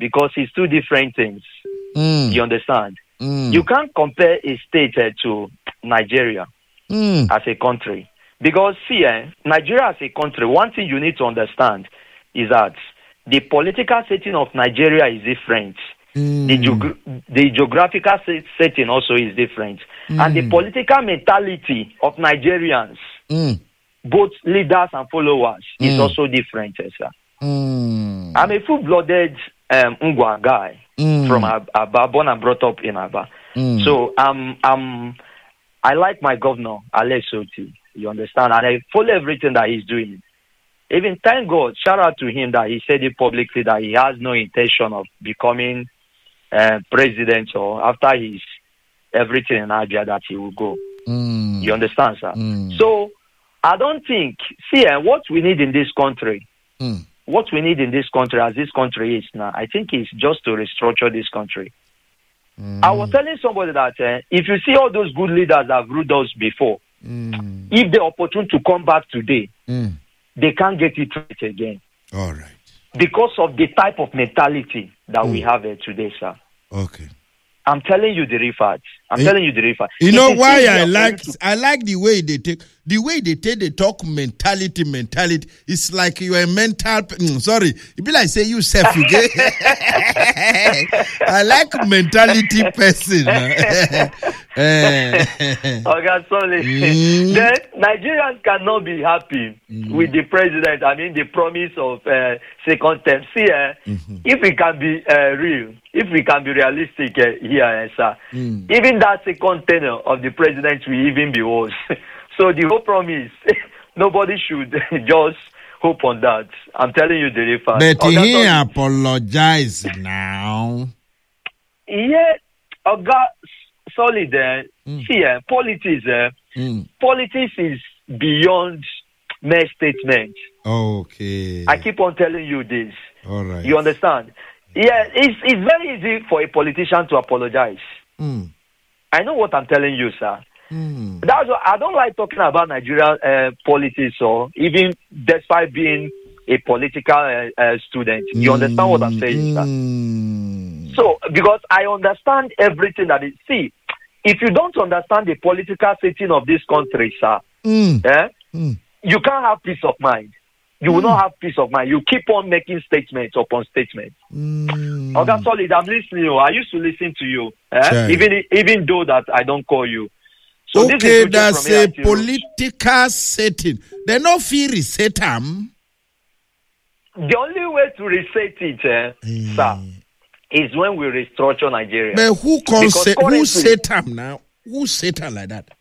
because it's two different things. You understand? You can't compare a state to Nigeria as a country. Because, see, Nigeria as a country, one thing you need to understand is that the political setting of Nigeria is different. The geographical setting also is different. And the political mentality of Nigerians, both leaders and followers, is also different. Sir. I'm a full-blooded Ngwa guy from Aba, born and brought up in Aba. So I like my governor, Alex Oti. You understand? And I follow everything that he's doing. Even thank God, shout out to him that he said it publicly that he has no intention of becoming president or after his everything in Abia that he will go. You understand, sir? So I don't think, what we need in this country, what we need in this country as this country is now, I think is just to restructure this country. I was telling somebody that if you see all those good leaders that have ruled us before, if they're opportune to come back today, they can't get it right again. All right. Because of the type of mentality that we have here today, sir. Okay. I'm telling you the real fact. Telling you the real fact. You know why I like the way they they talk mentality. It's like you are a mental. Sorry, it be like say you self. You get. I like mentality person. Okay, sorry. Then Nigerians cannot be happy with the president. I mean, the promise of second term. See, if we can be real, if we can be realistic here, sir, even that second tenure of the president will even be worse. So the whole promise, nobody should just hope on that. I'm telling you the real fact. But he apologize now. Yeah, solid. See, politics is beyond mere statement. Okay. I keep on telling you this. All right. You understand? Yeah, it's very easy for a politician to apologize. I know what I'm telling you, sir. That's why I don't like talking about Nigerian politics, or even despite being a political student. You understand what I'm saying, sir? So, because I understand everything that is. See, if you don't understand the political setting of this country, sir, you can't have peace of mind. You will not have peace of mind. You keep on making statements upon statements. Okay, solid. I'm listening. I used to listen to you, even though that I don't call you. So okay, that's a political setting. They no fear reset them. The only way to reset it, sir, is when we restructure Nigeria. But who set them now? Who set them like that?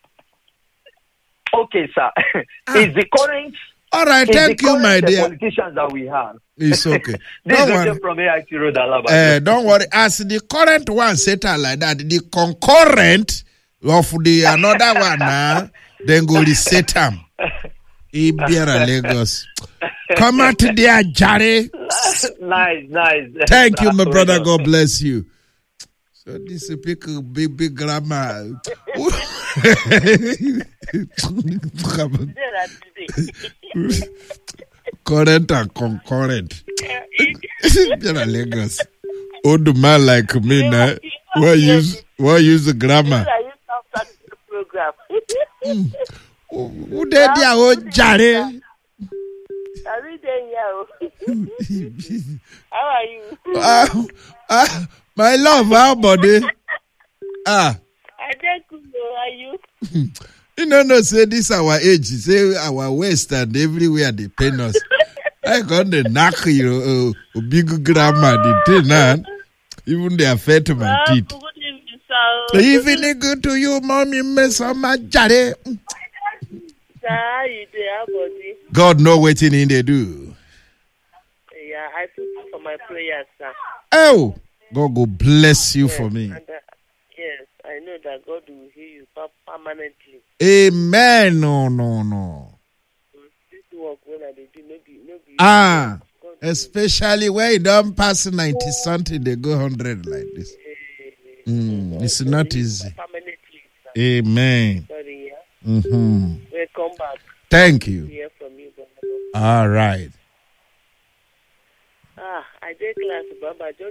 Okay, sir. It's the current. All right, thank you, my dear. Politicians that we have. It's okay. This is from AIT Road, Alaba. Don't worry. As the current one set her like that, the concurrent of the another one now, then go reset them. Ibiara Lagos. Come out there, Jare. Nice. Thank you, my brother. God bless you. So this is big grammar. Current and concurrent. You're Lagos. Old man like me now. Why use the grammar? Who did their own Jare? How are you? My love, how body? I don't know. Are you? You know, say this our age, say our waist and everywhere they pain us. I got the knock you, big grammar, the thing, even they affect my teeth. Good evening, good to you, mommy, miss my jare. God know what in they do. Yeah, I feel for my prayers, sir. Oh, God go bless you for me. And, yes, I know that God will heal you permanently. Amen. No. This work when I do, no be. Especially where you don't pass 90 something, they go 100 like this. It's not easy. Permanently, sir. Amen. Sorry, yeah. We'll come back. Thank you. Hear from you, all right. I did class, Baba.